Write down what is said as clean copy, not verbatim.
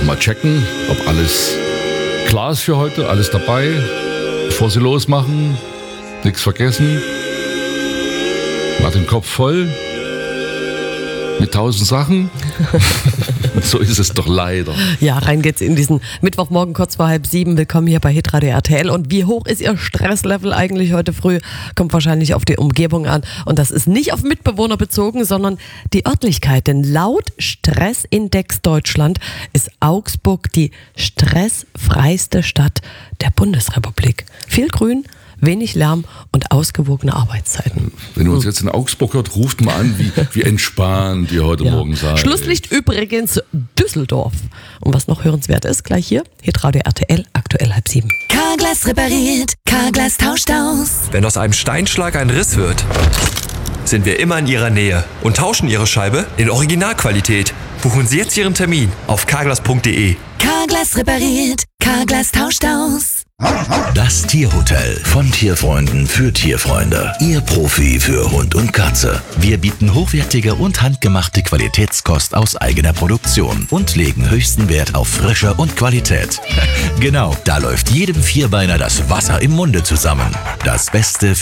mal checken, ob alles klar ist für heute, alles dabei. Bevor Sie losmachen, nichts vergessen. Macht den Kopf voll mit 1000 Sachen. So ist es doch leider. Ja, rein geht's in diesen Mittwochmorgen kurz vor 6:30. Willkommen hier bei Hitradio RTL. Und wie hoch ist Ihr Stresslevel eigentlich heute früh? Kommt wahrscheinlich auf die Umgebung an. Und das ist nicht auf Mitbewohner bezogen, sondern die Örtlichkeit. Denn laut Stressindex Deutschland ist Augsburg die stressfreiste Stadt der Bundesrepublik. Viel Grün, wenig Lärm und ausgewogene Arbeitszeiten. Wenn ihr uns jetzt in Augsburg hört, ruft mal an, wie entspannt ihr heute Morgen seid. Schlusslicht übrigens Düsseldorf. Und was noch hörenswert ist, gleich hier, Hitradio RTL, aktuell 6:30. Carglass repariert, Carglass tauscht aus. Wenn aus einem Steinschlag ein Riss wird, sind wir immer in Ihrer Nähe und tauschen Ihre Scheibe in Originalqualität. Buchen Sie jetzt Ihren Termin auf carglass.de. Carglass repariert, Carglass tauscht aus. Das Tierhotel von Tierfreunden für Tierfreunde. Ihr Profi für Hund und Katze. Wir bieten hochwertige und handgemachte Qualitätskost aus eigener Produktion und legen höchsten Wert auf Frische und Qualität. Genau, da läuft jedem Vierbeiner das Wasser im Munde zusammen. Das Beste